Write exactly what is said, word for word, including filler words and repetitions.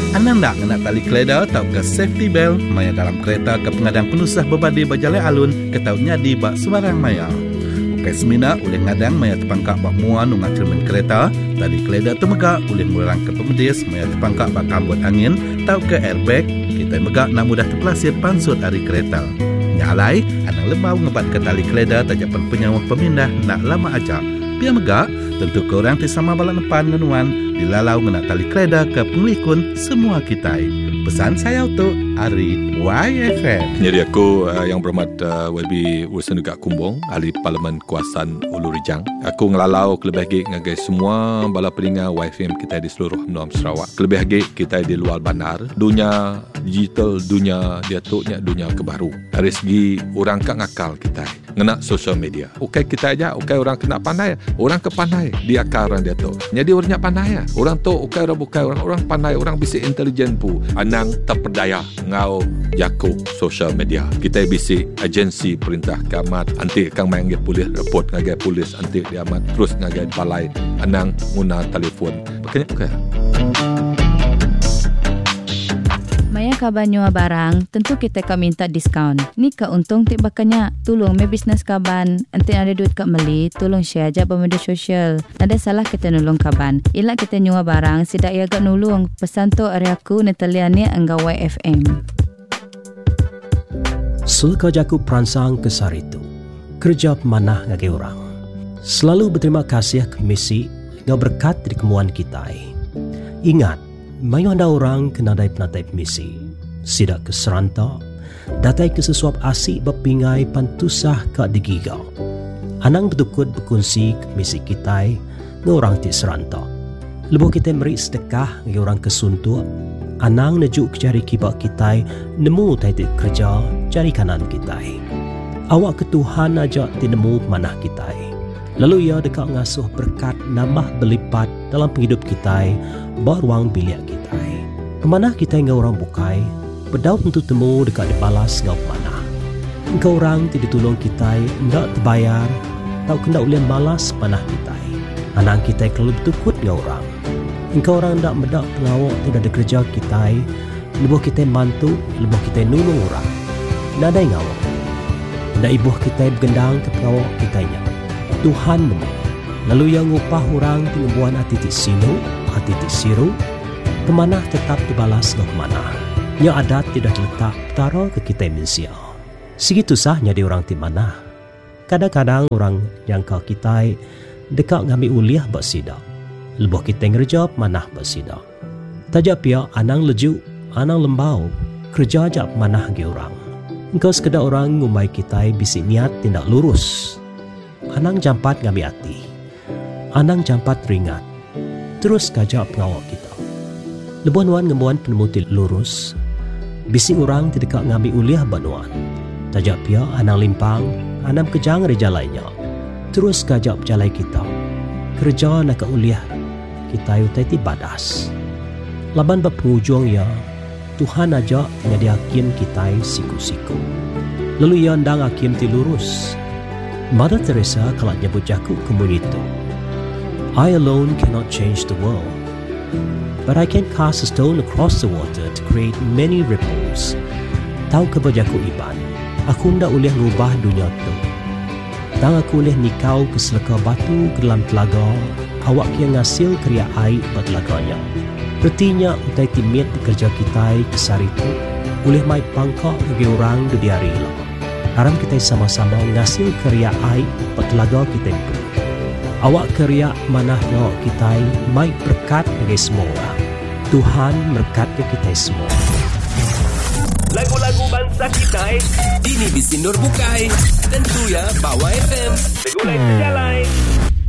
Anda nak nak tali keleda atau ke safety belt maya dalam kereta ke pengadang penusah berbadi berjalan alun ke tautnya di bak sembarang maya. Ukai semina oleh ngadang maya terpangkak bak muan nungat cermin kereta, tali keleda temegak oleh murang ke pemedis maya terpangkak bak kambut angin atau ke airbag, kita megak nak mudah terpelasir pansut hari kereta. Nyalai, anang lembau ngebat ke tali keleda tajapan penyawah pemindah nak lama ajak. Pia megak, tentu korang tisama balak depan ngenuan dilalau ngena tali keleda ke pengelikun semua kita. Pesan saya untuk Ari Y F M. Jadi aku uh, yang berhormat uh, Y B Wilson Dugak Kumbong, ahli Parlimen Kuasan Ulu Rijang. Aku ngelalau kelebih lagi ngagai semua bala peninga Y F M kita di seluruh Menua Sarawak. Kelebih lagi kita di luar bandar. Dunia digital, dunia diatuknya dunia kebaru. Dari segi orang kak ngakal kita ngena social media. Ukai kita aja, ukai orang kena pandai, orang kepandai di akal orang dia tu. Jadi orangnya pandai ya. Orang tu ukai orang bukai orang orang pandai, orang bisa intelijen pu. Anang terperdaya ngau jaku social media. Kita bisi agensi perintah keamat, anti kang main nggai polis, report ngagai polis, anti diamat terus ngagai balai anang guna telefon. Makanya ukai. Maya kaban nyua barang, tentu kita ka minta diskaun. Ni ka untung tik bakanya. Tolong me bisnes kaban, ente ada duit kat meli, tolong share aja pada media sosial. Ada salah kita nulung kaban. Ila kita nyua barang, sidak ia agak nulung. Pesan tu ari aku netaliani angga Y F M. Sulka jaku peransang kesar itu. Kerja pemanah ngagi orang. Selalu berterima kasih ke misi ngau berkat dari kemuan kita. Ingat, mayu anda orang kena dai penatai misi. Sidak ke seranta, datai ke sesuap asik berpingai pantusah ke digigau. Anang betukut berkongsi ke misi kita ngau orang ti seranta. Lebuh kita meri sedekah ngau orang kesuntuk. Anang nejuk ke jari kibak kita nemu tai kerja jari kanan kita. Awak ke Tuhan ajak ti nemu manah kita. Lalu ia dekat ngasuh berkat nambah berlipat dalam penghidup kita, beruang biliak kita. Pemanah kita ngau orang bukai, berdau tentu temu dekat dibalas ngau pemanah. Engkau orang tidak tolong kita, hendak terbayar, tau kena ulian balas panah kita. Anak kita kalau bertukut ngau orang. Engkau orang hendak medak pengawak tidak ada kerja kita, lebuh kita bantu, lebuh kita nulung orang. Nadai ngawak. Hendak ibuh kita bergendang ke pengawak kitanya. Tuhan menang. Lalu yang upah orang pengembuan hati ti sinu, hati ti siru, pemanah tetap dibalas ke pemanah. Yang adat tidak letak taruh ke kita manusia. Segitu sahnya di orang ti manah. Kadang-kadang orang yang kau kita dekat ngambil uliah bersidak. Lebuh kita ngerja manah bersidak. Tajak pia anang lejuk, anang lembau, kerja ajak manah ke orang. Engkau sekedar orang ngumai kita bisi niat tindak lurus. Anang jampat ngambil hati. Anang jampat ringat. Terus kajak pengawak kita. Lebuh nuan ngemuan penemuti lurus. Bisi orang tidak ngambil uliah banuan. Tajak pia anang limpang, anam kejang reja lainnya. Terus kajak jalai kita. Kerja nak uliah kita utai ti badas. Laban berpenghujung ya, Tuhan ajak nyadiakin kita siku-siku. Lalu ia ndang akim ti lurus. Mother Teresa kalau nyebut jaku komunito. I alone cannot change the world, but I can cast a stone across the water to create many ripples. Tahu ke bajaku iban, aku ndak boleh ngubah dunia tu. Tang aku boleh nikau ke seleka batu ke dalam telaga, awak yang ngasil kriya air pada telaganya. Bertinya utai timit kerja kita kesar itu, boleh mai pangkak bagi orang di hari lah. Haram kita sama-sama ngasil karya air petelaga kita itu. Awak karya manah ngawak kita mai berkat bagi semua orang. Tuhan berkat ke kita semua. Lagu-lagu bangsa kita ini di Sinur Bukai. Tentu ya bawa F M. Segulai sejalan.